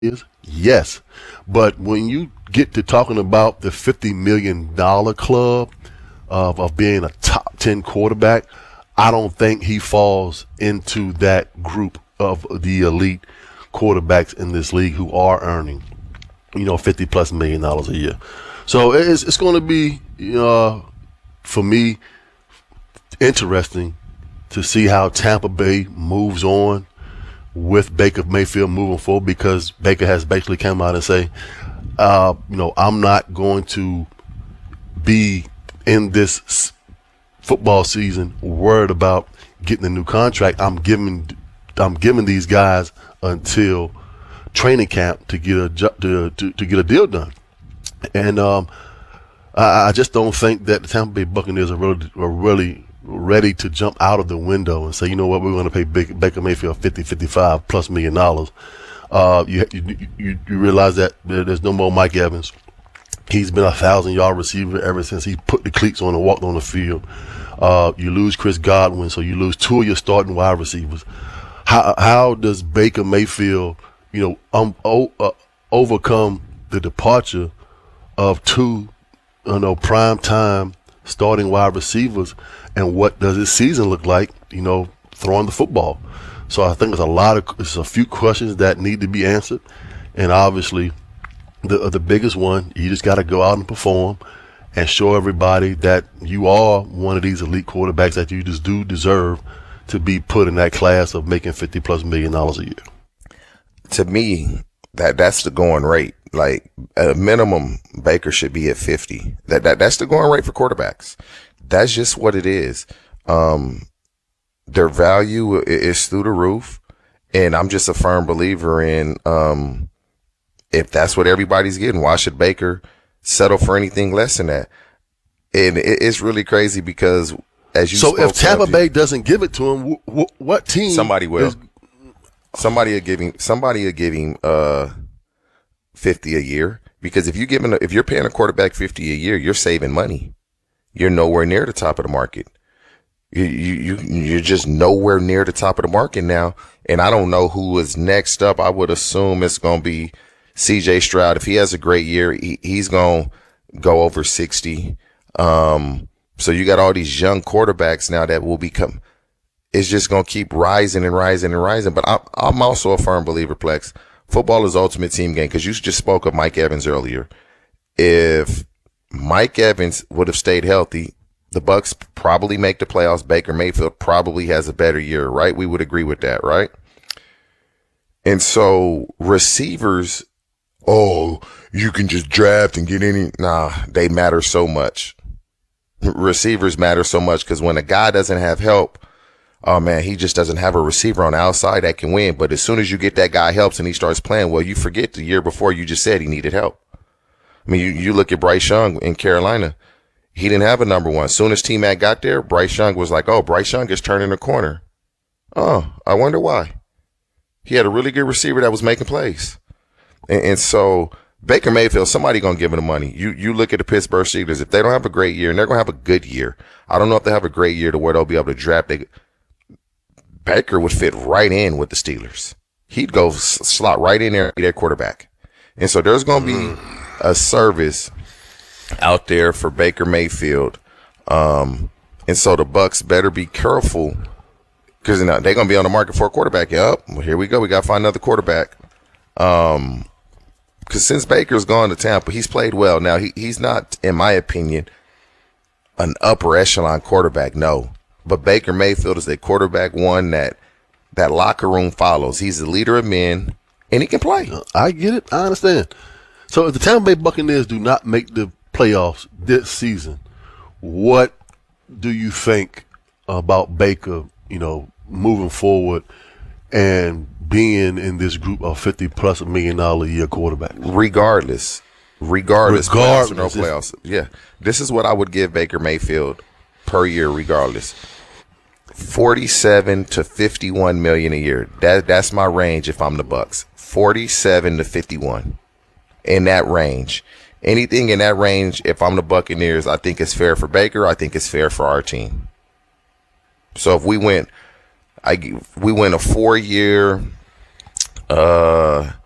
is? Yes. But when you get to talking about the $50 million club of being a top 10 quarterback, I don't think he falls into that group of the elite quarterbacks in this league who are earning, $50 plus million a year. So it's going to be, for me, interesting to see how Tampa Bay moves on with Baker Mayfield moving forward, because Baker has basically come out and say, I'm not going to be in this football season worried about getting a new contract. I'm giving these guys until training camp to get a deal done. And I just don't think that the Tampa Bay Buccaneers are really ready to jump out of the window and say, you know what, we're going to pay Baker Mayfield 55 plus $million. You realize that there's no more Mike Evans. He's been 1,000-yard receiver ever since he put the cleats on and walked on the field. You lose Chris Godwin, so you lose two of your starting wide receivers. How does Baker Mayfield, overcome the departure of two, prime time starting wide receivers, and what does his season look like, throwing the football? So I think there's a few questions that need to be answered, and obviously the biggest one, you just got to go out and perform and show everybody that you are one of these elite quarterbacks, that you just do deserve to be put in that class of making $50 plus million a year. To me, that's the going rate. Like, at a minimum, Baker should be at 50. That's the going rate for quarterbacks. That's just what it is. Their value is through the roof, and I'm just a firm believer in if that's what everybody's getting, why should Baker settle for anything less than that? And it's really crazy because, as you so if Tampa Bay doesn't give it to him, what team? Somebody will. Somebody will give him 50 a year, because if you're paying a quarterback 50 a year, you're saving money. You're nowhere near the top of the market. You're just nowhere near the top of the market now. And I don't know who is next up. I would assume it's going to be C.J. Stroud. If he has a great year, he's going to go over 60. So you got all these young quarterbacks now that will become. It's just going to keep rising and rising and rising. But I'm also a firm believer, Plex. Football is ultimate team game, because you just spoke of Mike Evans earlier. If Mike Evans would have stayed healthy, the Bucs probably make the playoffs. Baker Mayfield probably has a better year, right? We would agree with that, right? And so receivers, you can just draft and get any. Nah, they matter so much. Receivers matter so much, because when a guy doesn't have help, oh man, he just doesn't have a receiver on the outside that can win. But as soon as you get that guy helps and he starts playing, well, you forget the year before you just said he needed help. I mean, you look at Bryce Young in Carolina. He didn't have a number one. As soon as T-Mac got there, Bryce Young was like, Bryce Young is turning the corner. Oh, I wonder why. He had a really good receiver that was making plays. And so Baker Mayfield, somebody going to give him the money. You look at the Pittsburgh Steelers. If they don't have a great year, and they're going to have a good year, I don't know if they have a great year to where they'll be able to draft. Baker would fit right in with the Steelers. He'd go slot right in there and be their quarterback. And so there's going to be a service out there for Baker Mayfield. And so the Bucs better be careful, because they're going to be on the market for a quarterback. Yep. Well, here we go. We got to find another quarterback. Because since Baker's gone to Tampa, he's played well. Now, he's not, in my opinion, an upper echelon quarterback. No. But Baker Mayfield is a quarterback one that locker room follows. He's the leader of men, and he can play. I get it. I understand. So if the Tampa Bay Buccaneers do not make the playoffs this season, what do you think about Baker, moving forward and being in this group of $50 plus million a year quarterback? Regardless, playoffs or no playoffs. Yeah. This is what I would give Baker Mayfield per year, regardless. 47 to 51 million a year. That's my range if I'm the Bucs. 47 to 51. In that range. Anything in that range, if I'm the Buccaneers, I think it's fair for Baker. I think it's fair for our team. So if we went a 4-year,